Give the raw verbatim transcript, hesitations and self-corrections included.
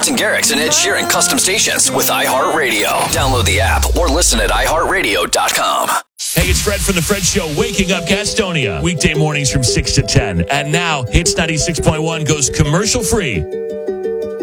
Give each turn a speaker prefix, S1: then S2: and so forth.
S1: Martin Garrix and Ed Sheeran custom stations with iHeartRadio. Download the app or listen at i heart radio dot com.
S2: Hey, it's Fred from The Fred Show, waking up Gastonia. Weekday mornings from six to ten. And now, Hits ninety-six point one goes commercial free.